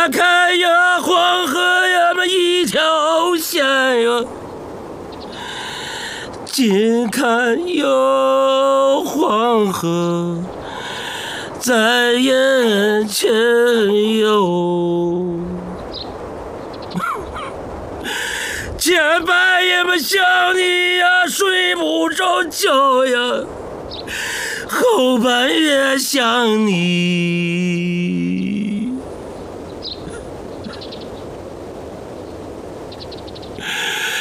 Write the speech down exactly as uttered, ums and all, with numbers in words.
眼看呀黄河呀嘛一条线呀，近看有黄河在眼前哟，前半夜嘛想你呀睡不着觉呀，后半夜想你